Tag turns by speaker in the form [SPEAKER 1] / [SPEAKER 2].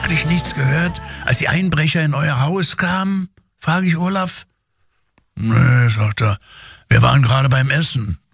[SPEAKER 1] wirklich nichts gehört, als die Einbrecher in euer Haus kamen? Frage ich Olaf. Nee, sagt er, wir waren gerade beim Essen.